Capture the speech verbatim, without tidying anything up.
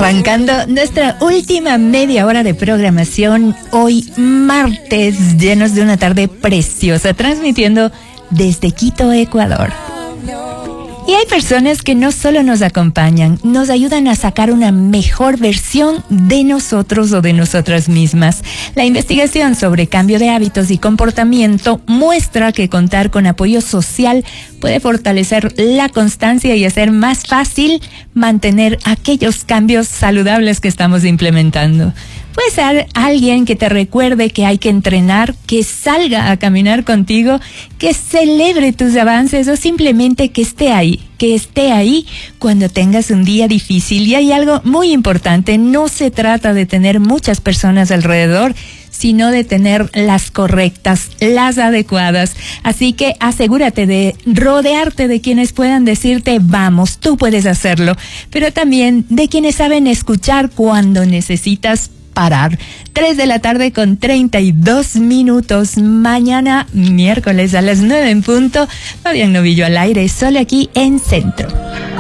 Arrancando nuestra última media hora de programación, hoy martes, llenos de una tarde preciosa, transmitiendo desde Quito, Ecuador. Y hay personas que no solo nos acompañan, nos ayudan a sacar una mejor versión de nosotros o de nosotras mismas. La investigación sobre cambio de hábitos y comportamiento muestra que contar con apoyo social puede fortalecer la constancia y hacer más fácil mantener aquellos cambios saludables que estamos implementando. Puede ser alguien que te recuerde que hay que entrenar, que salga a caminar contigo, que celebre tus avances o simplemente que esté ahí, que esté ahí cuando tengas un día difícil. Y hay algo muy importante, no se trata de tener muchas personas alrededor, sino de tener las correctas, las adecuadas. Así que asegúrate de rodearte de quienes puedan decirte, vamos, tú puedes hacerlo, pero también de quienes saben escuchar cuando necesitas parar. Tres de la tarde con treinta y dos minutos. Mañana, miércoles a las nueve en punto. Fabián Novillo al aire, solo aquí en Centro.